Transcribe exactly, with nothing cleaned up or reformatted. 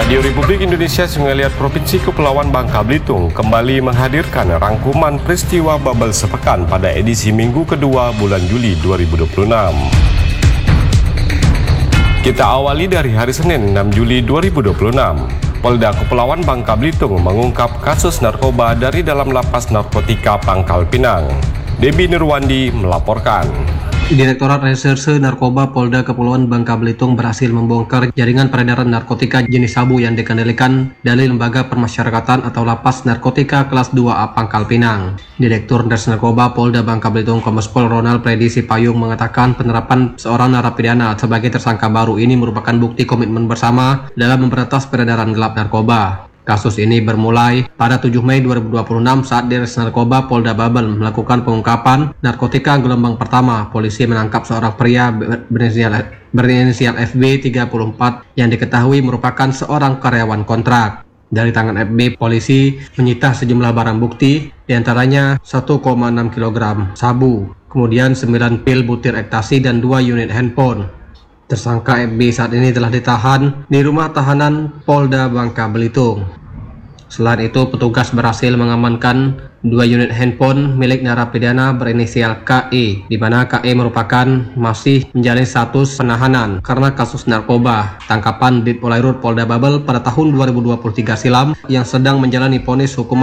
Radio Republik Indonesia Sungai Liat Provinsi Kepulauan Bangka Belitung kembali menghadirkan rangkuman peristiwa Bubble Sepekan pada edisi minggu kedua bulan Juli dua ribu dua puluh enam. Kita awali dari hari Senin enam Juli dua ribu dua puluh enam. Polda Kepulauan Bangka Belitung mengungkap kasus narkoba dari dalam lapas narkotika Pangkal Pinang. Debbie Nurwandi melaporkan. Direktorat Reserse Narkoba Polda Kepulauan Bangka Belitung berhasil membongkar jaringan peredaran narkotika jenis sabu yang dikendalikan dari Lembaga Permasyarakatan atau Lapas Narkotika Kelas dua A Pangkal Pinang. Direktur Res Narkoba Polda Bangka Belitung Kombes Pol Ronald Predi Sipayung mengatakan penerapan seorang narapidana sebagai tersangka baru ini merupakan bukti komitmen bersama dalam memberantas peredaran gelap narkoba. Kasus ini bermulai pada tujuh Mei dua ribu dua puluh enam saat Dinas Narkoba Polda Babel melakukan pengungkapan narkotika gelombang pertama. Polisi menangkap seorang pria berinisial, berinisial F B tiga puluh empat yang diketahui merupakan seorang karyawan kontrak. Dari tangan F B, polisi menyita sejumlah barang bukti, diantaranya satu koma enam kilogram sabu, kemudian sembilan pil butir ekstasi dan dua unit handphone. Tersangka F B saat ini telah ditahan di rumah tahanan Polda Bangka Belitung. Selain itu, petugas berhasil mengamankan dua unit handphone milik narapidana berinisial K E, di mana K E merupakan masih menjalani status penahanan karena kasus narkoba tangkapan Dit Polairut Polda Babel pada tahun dua ribu dua puluh tiga silam yang sedang menjalani vonis hukuman